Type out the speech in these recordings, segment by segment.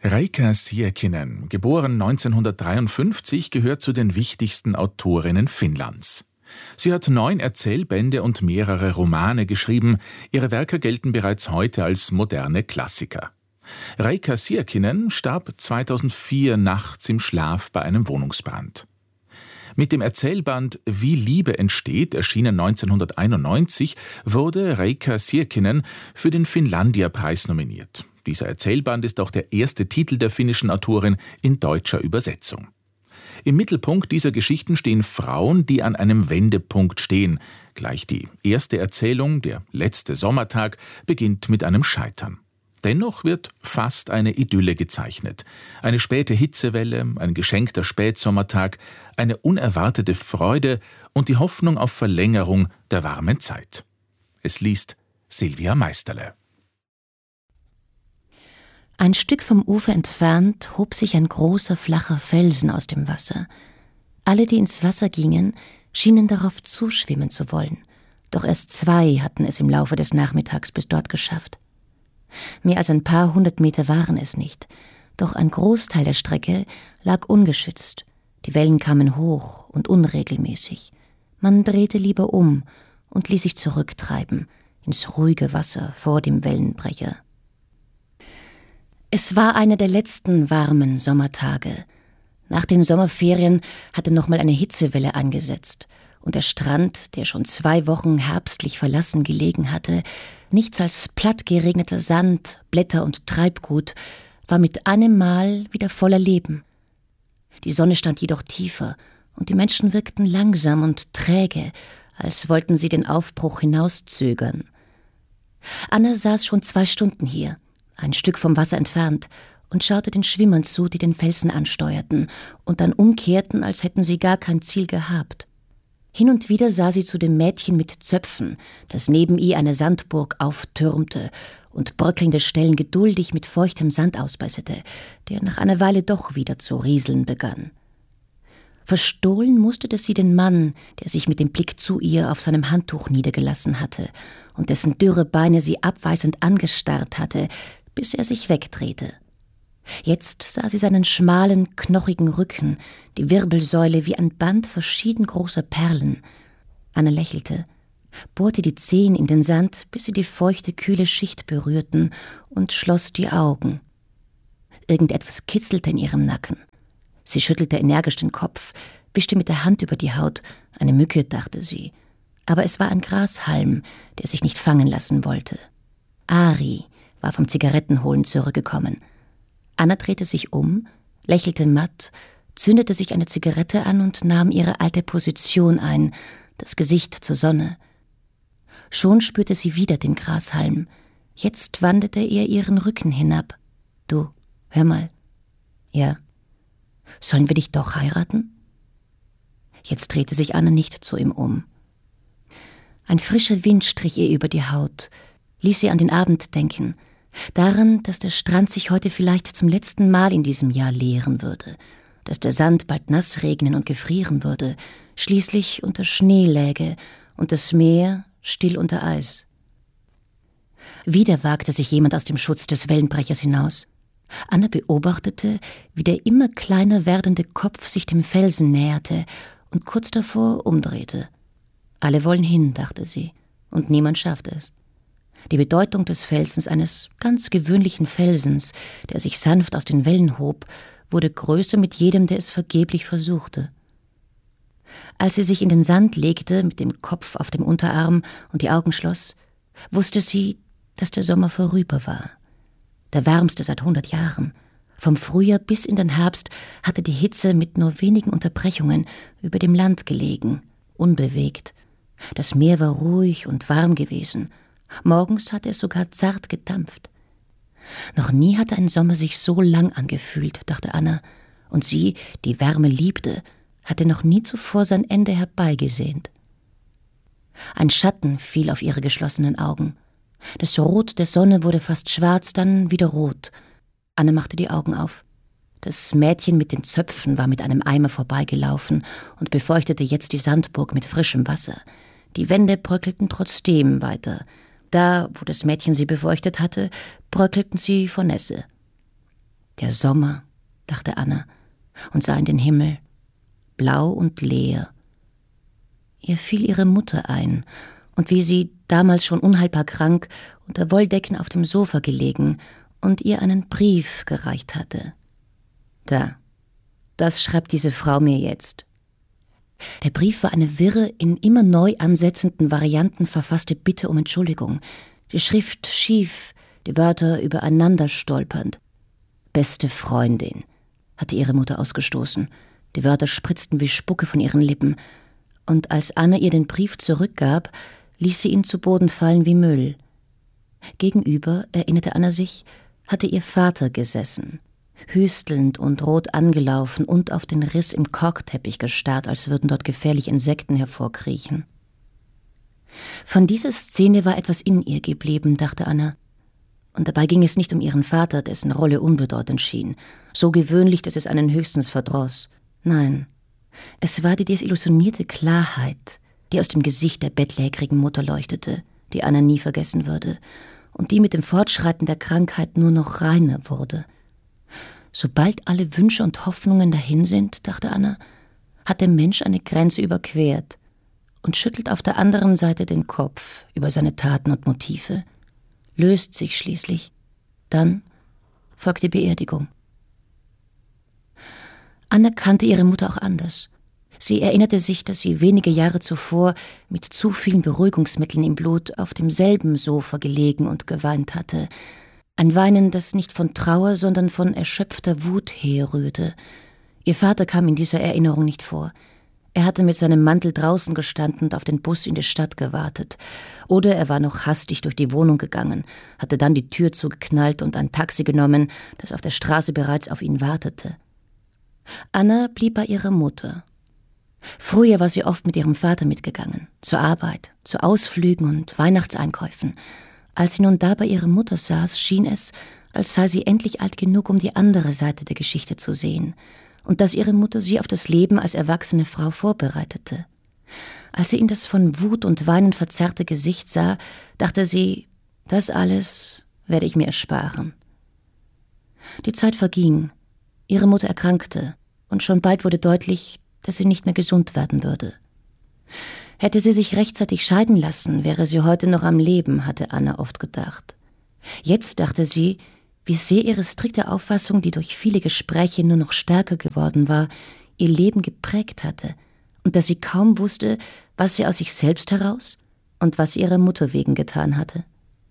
Reika Siekkinen, geboren 1953, gehört zu den wichtigsten Autorinnen Finnlands. Sie hat 9 Erzählbände und mehrere Romane geschrieben. Ihre Werke gelten bereits heute als moderne Klassiker. Reika Siekkinen starb 2004 nachts im Schlaf bei einem Wohnungsbrand. Mit dem Erzählband Wie Liebe entsteht, erschienen 1991, wurde Reika Siekkinen für den Finlandia-Preis nominiert. Dieser Erzählband ist auch der erste Titel der finnischen Autorin in deutscher Übersetzung. Im Mittelpunkt dieser Geschichten stehen Frauen, die an einem Wendepunkt stehen. Gleich die erste Erzählung, der letzte Sommertag, beginnt mit einem Scheitern. Dennoch wird fast eine Idylle gezeichnet. Eine späte Hitzewelle, ein geschenkter Spätsommertag, eine unerwartete Freude und die Hoffnung auf Verlängerung der warmen Zeit. Es liest Silvia Meisterle. Ein Stück vom Ufer entfernt hob sich ein großer, flacher Felsen aus dem Wasser. Alle, die ins Wasser gingen, schienen darauf zuschwimmen zu wollen. Doch erst 2 hatten es im Laufe des Nachmittags bis dort geschafft. Mehr als ein paar 100 Meter waren es nicht. Doch ein Großteil der Strecke lag ungeschützt. Die Wellen kamen hoch und unregelmäßig. Man drehte lieber um und ließ sich zurücktreiben ins ruhige Wasser vor dem Wellenbrecher. Es war einer der letzten warmen Sommertage. Nach den Sommerferien hatte nochmal eine Hitzewelle angesetzt und der Strand, der schon 2 Wochen herbstlich verlassen gelegen hatte, nichts als platt geregneter Sand, Blätter und Treibgut, war mit einem Mal wieder voller Leben. Die Sonne stand jedoch tiefer und die Menschen wirkten langsam und träge, als wollten sie den Aufbruch hinauszögern. Anna saß schon 2 Stunden hier, ein Stück vom Wasser entfernt, und schaute den Schwimmern zu, die den Felsen ansteuerten und dann umkehrten, als hätten sie gar kein Ziel gehabt. Hin und wieder sah sie zu dem Mädchen mit Zöpfen, das neben ihr eine Sandburg auftürmte und bröckelnde Stellen geduldig mit feuchtem Sand ausbesserte, der nach einer Weile doch wieder zu rieseln begann. Verstohlen musterte sie den Mann, der sich mit dem Blick zu ihr auf seinem Handtuch niedergelassen hatte und dessen dürre Beine sie abweisend angestarrt hatte, bis er sich wegdrehte. Jetzt sah sie seinen schmalen, knochigen Rücken, die Wirbelsäule wie ein Band verschieden großer Perlen. Anna lächelte, bohrte die Zehen in den Sand, bis sie die feuchte, kühle Schicht berührten, und schloss die Augen. Irgendetwas kitzelte in ihrem Nacken. Sie schüttelte energisch den Kopf, wischte mit der Hand über die Haut. Eine Mücke, dachte sie. Aber es war ein Grashalm, der sich nicht fangen lassen wollte. Ari war vom Zigarettenholen zurückgekommen. Anna drehte sich um, lächelte matt, zündete sich eine Zigarette an und nahm ihre alte Position ein, das Gesicht zur Sonne. Schon spürte sie wieder den Grashalm. Jetzt wanderte er ihren Rücken hinab. »Du, hör mal.« »Ja.« »Sollen wir dich doch heiraten?« Jetzt drehte sich Anna nicht zu ihm um. Ein frischer Wind strich ihr über die Haut, ließ sie an den Abend denken, daran, dass der Strand sich heute vielleicht zum letzten Mal in diesem Jahr leeren würde, dass der Sand bald nass regnen und gefrieren würde, schließlich unter Schnee läge und das Meer still unter Eis. Wieder wagte sich jemand aus dem Schutz des Wellenbrechers hinaus. Anna beobachtete, wie der immer kleiner werdende Kopf sich dem Felsen näherte und kurz davor umdrehte. Alle wollen hin, dachte sie, und niemand schafft es. Die Bedeutung des Felsens, eines ganz gewöhnlichen Felsens, der sich sanft aus den Wellen hob, wurde größer mit jedem, der es vergeblich versuchte. Als sie sich in den Sand legte, mit dem Kopf auf dem Unterarm und die Augen schloss, wusste sie, dass der Sommer vorüber war. Der wärmste seit 100 Jahren. Vom Frühjahr bis in den Herbst hatte die Hitze mit nur wenigen Unterbrechungen über dem Land gelegen, unbewegt. Das Meer war ruhig und warm gewesen. Morgens hatte es sogar zart gedampft. Noch nie hatte ein Sommer sich so lang angefühlt, dachte Anna, und sie, die Wärme liebte, hatte noch nie zuvor sein Ende herbeigesehnt. Ein Schatten fiel auf ihre geschlossenen Augen. Das Rot der Sonne wurde fast schwarz, dann wieder rot. Anna machte die Augen auf. Das Mädchen mit den Zöpfen war mit einem Eimer vorbeigelaufen und befeuchtete jetzt die Sandburg mit frischem Wasser. Die Wände bröckelten trotzdem weiter. Da, wo das Mädchen sie befeuchtet hatte, bröckelten sie vor Nässe. Der Sommer, dachte Anna und sah in den Himmel, blau und leer. Ihr fiel ihre Mutter ein und wie sie, damals schon unheilbar krank, unter Wolldecken auf dem Sofa gelegen und ihr einen Brief gereicht hatte. Da, das schreibt diese Frau mir jetzt. Der Brief war eine wirre, in immer neu ansetzenden Varianten verfasste Bitte um Entschuldigung. Die Schrift schief, die Wörter übereinander stolpernd. »Beste Freundin«, hatte ihre Mutter ausgestoßen. Die Wörter spritzten wie Spucke von ihren Lippen. Und als Anna ihr den Brief zurückgab, ließ sie ihn zu Boden fallen wie Müll. Gegenüber, erinnerte Anna sich, hatte ihr Vater gesessen, hüstelnd und rot angelaufen und auf den Riss im Korkteppich gestarrt, als würden dort gefährliche Insekten hervorkriechen. Von dieser Szene war etwas in ihr geblieben, dachte Anna. Und dabei ging es nicht um ihren Vater, dessen Rolle unbedeutend schien, so gewöhnlich, dass es einen höchstens verdross. Nein, es war die desillusionierte Klarheit, die aus dem Gesicht der bettlägerigen Mutter leuchtete, die Anna nie vergessen würde und die mit dem Fortschreiten der Krankheit nur noch reiner wurde. Sobald alle Wünsche und Hoffnungen dahin sind, dachte Anna, hat der Mensch eine Grenze überquert und schüttelt auf der anderen Seite den Kopf über seine Taten und Motive, löst sich schließlich. Dann folgt die Beerdigung. Anna kannte ihre Mutter auch anders. Sie erinnerte sich, dass sie wenige Jahre zuvor mit zu vielen Beruhigungsmitteln im Blut auf demselben Sofa gelegen und geweint hatte. Ein Weinen, das nicht von Trauer, sondern von erschöpfter Wut herrührte. Ihr Vater kam in dieser Erinnerung nicht vor. Er hatte mit seinem Mantel draußen gestanden und auf den Bus in die Stadt gewartet. Oder er war noch hastig durch die Wohnung gegangen, hatte dann die Tür zugeknallt und ein Taxi genommen, das auf der Straße bereits auf ihn wartete. Anna blieb bei ihrer Mutter. Früher war sie oft mit ihrem Vater mitgegangen, zur Arbeit, zu Ausflügen und Weihnachtseinkäufen. Als sie nun da bei ihrer Mutter saß, schien es, als sei sie endlich alt genug, um die andere Seite der Geschichte zu sehen und dass ihre Mutter sie auf das Leben als erwachsene Frau vorbereitete. Als sie in das von Wut und Weinen verzerrte Gesicht sah, dachte sie, das alles werde ich mir ersparen. Die Zeit verging, ihre Mutter erkrankte und schon bald wurde deutlich, dass sie nicht mehr gesund werden würde. Hätte sie sich rechtzeitig scheiden lassen, wäre sie heute noch am Leben, hatte Anna oft gedacht. Jetzt dachte sie, wie sehr ihre strikte Auffassung, die durch viele Gespräche nur noch stärker geworden war, ihr Leben geprägt hatte und dass sie kaum wusste, was sie aus sich selbst heraus und was sie ihrer Mutter wegen getan hatte.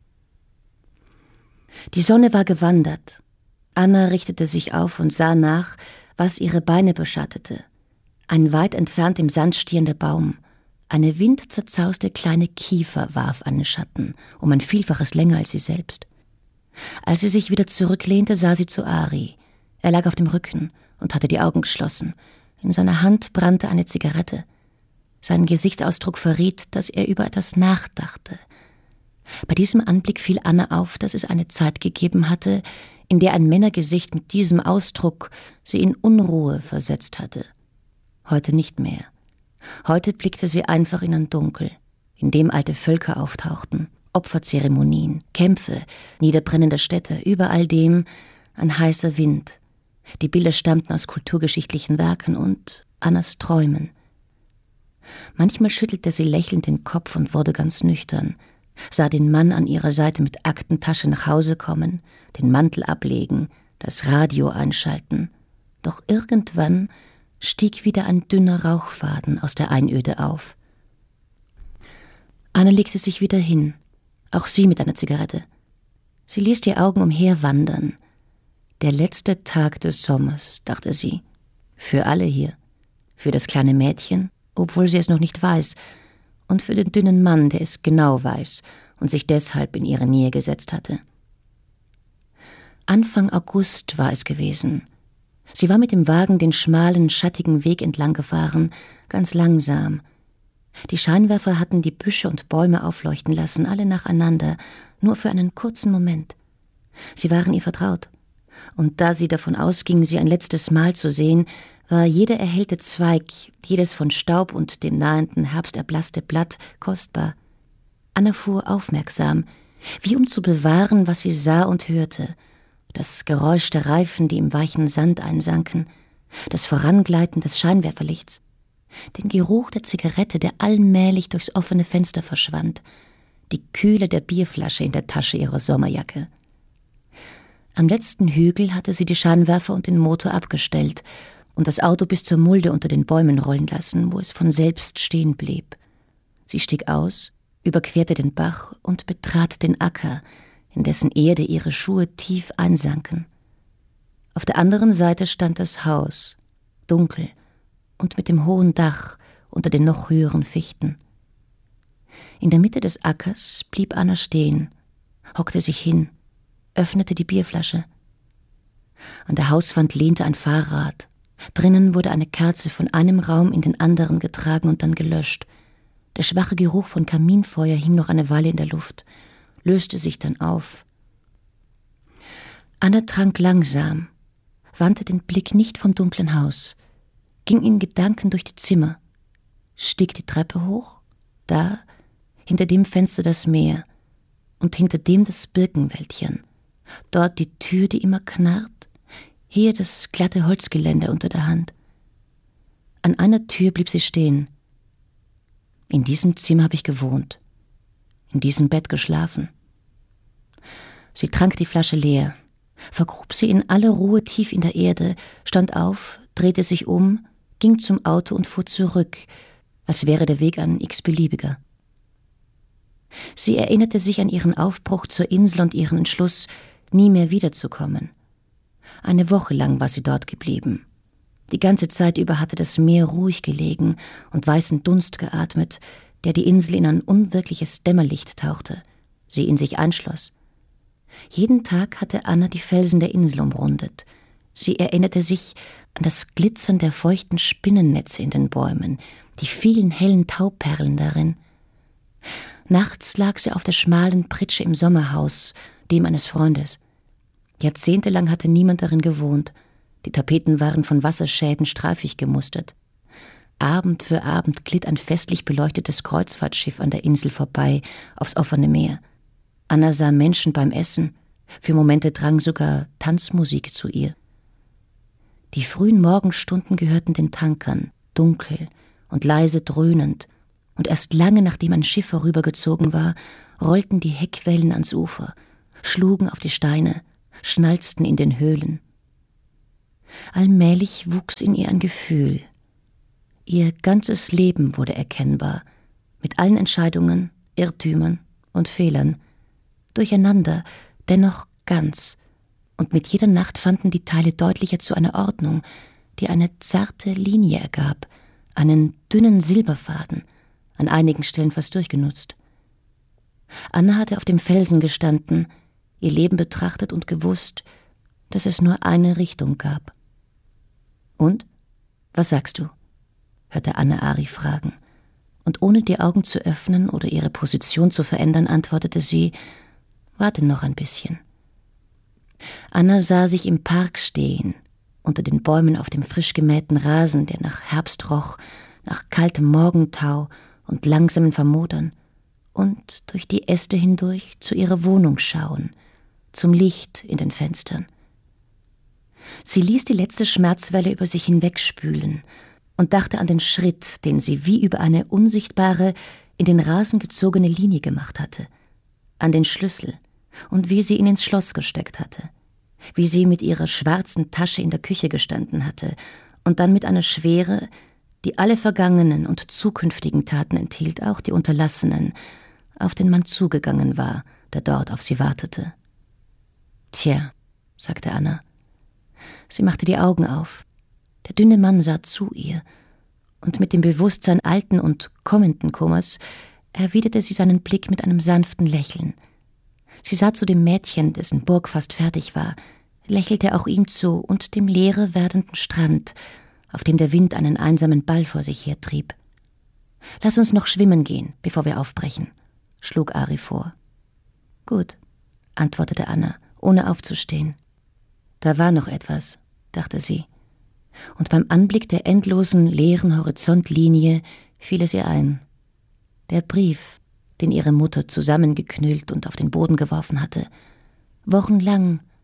Die Sonne war gewandert. Anna richtete sich auf und sah nach, was ihre Beine beschattete. Ein weit entfernt im Sand stehender Baum. Eine windzerzauste kleine Kiefer warf einen Schatten, um ein Vielfaches länger als sie selbst. Als sie sich wieder zurücklehnte, sah sie zu Ari. Er lag auf dem Rücken und hatte die Augen geschlossen. In seiner Hand brannte eine Zigarette. Sein Gesichtsausdruck verriet, dass er über etwas nachdachte. Bei diesem Anblick fiel Anna auf, dass es eine Zeit gegeben hatte, in der ein Männergesicht mit diesem Ausdruck sie in Unruhe versetzt hatte. Heute nicht mehr. Heute blickte sie einfach in ein Dunkel, in dem alte Völker auftauchten, Opferzeremonien, Kämpfe, niederbrennende Städte, über all dem ein heißer Wind. Die Bilder stammten aus kulturgeschichtlichen Werken und Annas Träumen. Manchmal schüttelte sie lächelnd den Kopf und wurde ganz nüchtern, sah den Mann an ihrer Seite mit Aktentasche nach Hause kommen, den Mantel ablegen, das Radio einschalten. Doch irgendwann stieg wieder ein dünner Rauchfaden aus der Einöde auf. Anna legte sich wieder hin, auch sie mit einer Zigarette. Sie ließ die Augen umherwandern. Der letzte Tag des Sommers, dachte sie. Für alle hier. Für das kleine Mädchen, obwohl sie es noch nicht weiß, und für den dünnen Mann, der es genau weiß und sich deshalb in ihre Nähe gesetzt hatte. Anfang August war es gewesen. Sie war mit dem Wagen den schmalen, schattigen Weg entlang gefahren, ganz langsam. Die Scheinwerfer hatten die Büsche und Bäume aufleuchten lassen, alle nacheinander, nur für einen kurzen Moment. Sie waren ihr vertraut. Und da sie davon ausging, sie ein letztes Mal zu sehen, war jeder erhellte Zweig, jedes von Staub und dem nahenden Herbst erblasste Blatt kostbar. Anna fuhr aufmerksam, wie um zu bewahren, was sie sah und hörte, das Geräusch der Reifen, die im weichen Sand einsanken, das Vorangleiten des Scheinwerferlichts, den Geruch der Zigarette, der allmählich durchs offene Fenster verschwand, die Kühle der Bierflasche in der Tasche ihrer Sommerjacke. Am letzten Hügel hatte sie die Scheinwerfer und den Motor abgestellt und das Auto bis zur Mulde unter den Bäumen rollen lassen, wo es von selbst stehen blieb. Sie stieg aus, überquerte den Bach und betrat den Acker, in dessen Erde ihre Schuhe tief einsanken. Auf der anderen Seite stand das Haus, dunkel und mit dem hohen Dach unter den noch höheren Fichten. In der Mitte des Ackers blieb Anna stehen, hockte sich hin, öffnete die Bierflasche. An der Hauswand lehnte ein Fahrrad. Drinnen wurde eine Kerze von einem Raum in den anderen getragen und dann gelöscht. Der schwache Geruch von Kaminfeuer hing noch eine Weile in der Luft, löste sich dann auf. Anna trank langsam, wandte den Blick nicht vom dunklen Haus, ging in Gedanken durch die Zimmer, stieg die Treppe hoch, da, hinter dem Fenster das Meer und hinter dem das Birkenwäldchen, dort die Tür, die immer knarrt, hier das glatte Holzgeländer unter der Hand. An einer Tür blieb sie stehen. In diesem Zimmer habe ich gewohnt, in diesem Bett geschlafen. Sie trank die Flasche leer, vergrub sie in aller Ruhe tief in der Erde, stand auf, drehte sich um, ging zum Auto und fuhr zurück, als wäre der Weg ein x-beliebiger. Sie erinnerte sich an ihren Aufbruch zur Insel und ihren Entschluss, nie mehr wiederzukommen. Eine Woche lang war sie dort geblieben. Die ganze Zeit über hatte das Meer ruhig gelegen und weißen Dunst geatmet, der die Insel in ein unwirkliches Dämmerlicht tauchte, sie in sich einschloss. Jeden Tag hatte Anna die Felsen der Insel umrundet. Sie erinnerte sich an das Glitzern der feuchten Spinnennetze in den Bäumen, die vielen hellen Tauperlen darin. Nachts lag sie auf der schmalen Pritsche im Sommerhaus, dem eines Freundes. Jahrzehntelang hatte niemand darin gewohnt. Die Tapeten waren von Wasserschäden streifig gemustert. Abend für Abend glitt ein festlich beleuchtetes Kreuzfahrtschiff an der Insel vorbei, aufs offene Meer. Anna sah Menschen beim Essen. Für Momente drang sogar Tanzmusik zu ihr. Die frühen Morgenstunden gehörten den Tankern, dunkel und leise dröhnend, und erst lange nachdem ein Schiff vorübergezogen war, rollten die Heckwellen ans Ufer, schlugen auf die Steine, schnalzten in den Höhlen. Allmählich wuchs in ihr ein Gefühl. Ihr ganzes Leben wurde erkennbar, mit allen Entscheidungen, Irrtümern und Fehlern, durcheinander, dennoch ganz, und mit jeder Nacht fanden die Teile deutlicher zu einer Ordnung, die eine zarte Linie ergab, einen dünnen Silberfaden, an einigen Stellen fast durchgenutzt. Anna hatte auf dem Felsen gestanden, ihr Leben betrachtet und gewusst, dass es nur eine Richtung gab. »Und? Was sagst du?« hörte Anna Ari fragen, und ohne die Augen zu öffnen oder ihre Position zu verändern, antwortete sie: »Warte noch ein bisschen.« Anna sah sich im Park stehen, unter den Bäumen auf dem frisch gemähten Rasen, der nach Herbst roch, nach kaltem Morgentau und langsamem Vermodern, und durch die Äste hindurch zu ihrer Wohnung schauen, zum Licht in den Fenstern. Sie ließ die letzte Schmerzwelle über sich hinwegspülen und dachte an den Schritt, den sie wie über eine unsichtbare, in den Rasen gezogene Linie gemacht hatte, an den Schlüssel und wie sie ihn ins Schloss gesteckt hatte, wie sie mit ihrer schwarzen Tasche in der Küche gestanden hatte und dann mit einer Schwere, die alle vergangenen und zukünftigen Taten enthielt, auch die unterlassenen, auf den Mann zugegangen war, der dort auf sie wartete. »Tja«, sagte Anna. Sie machte die Augen auf. Der dünne Mann sah zu ihr, und mit dem Bewusstsein alten und kommenden Kummers erwiderte sie seinen Blick mit einem sanften Lächeln. Sie sah zu dem Mädchen, dessen Burg fast fertig war, lächelte auch ihm zu und dem leere werdenden Strand, auf dem der Wind einen einsamen Ball vor sich hertrieb. »Lass uns noch schwimmen gehen, bevor wir aufbrechen«, schlug Ari vor. »Gut«, antwortete Anna, ohne aufzustehen. Da war noch etwas, dachte sie, und beim Anblick der endlosen, leeren Horizontlinie fiel es ihr ein. Der Brief, den ihre Mutter zusammengeknüllt und auf den Boden geworfen hatte. Wochenlang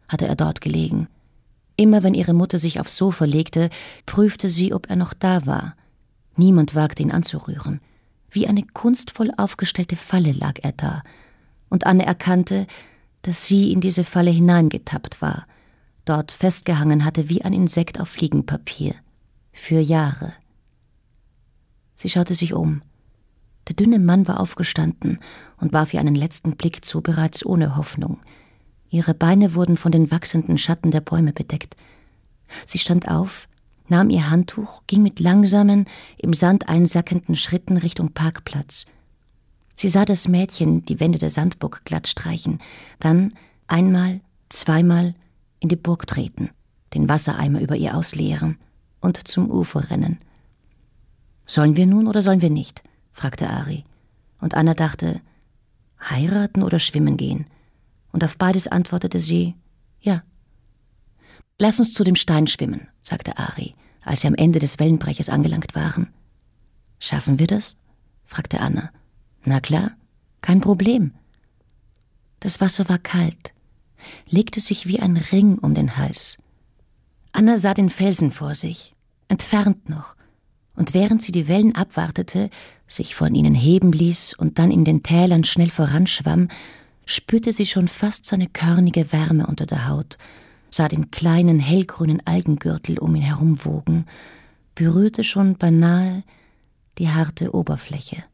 hatte er dort gelegen. Immer wenn ihre Mutter sich aufs Sofa legte, prüfte sie, ob er noch da war. Niemand wagte ihn anzurühren. Wie eine kunstvoll aufgestellte Falle lag er da. Und Anne erkannte, dass sie in diese Falle hineingetappt war, dort festgehangen hatte wie ein Insekt auf Fliegenpapier. Für Jahre. Sie schaute sich um. Der dünne Mann war aufgestanden und warf ihr einen letzten Blick zu, bereits ohne Hoffnung. Ihre Beine wurden von den wachsenden Schatten der Bäume bedeckt. Sie stand auf, nahm ihr Handtuch, ging mit langsamen, im Sand einsackenden Schritten Richtung Parkplatz. Sie sah das Mädchen die Wände der Sandburg glatt streichen, dann einmal, zweimal in die Burg treten, den Wassereimer über ihr ausleeren und zum Ufer rennen. »Sollen wir nun oder sollen wir nicht?« fragte Ari. Und Anna dachte, heiraten oder schwimmen gehen? Und auf beides antwortete sie, ja. »Lass uns zu dem Stein schwimmen«, sagte Ari, als sie am Ende des Wellenbrechers angelangt waren. »Schaffen wir das?« fragte Anna. »Na klar, kein Problem.« Das Wasser war kalt, legte sich wie ein Ring um den Hals. Anna sah den Felsen vor sich, entfernt noch, und während sie die Wellen abwartete, sich von ihnen heben ließ und dann in den Tälern schnell voranschwamm, spürte sie schon fast seine körnige Wärme unter der Haut, sah den kleinen hellgrünen Algengürtel um ihn herum wogen, berührte schon beinahe die harte Oberfläche.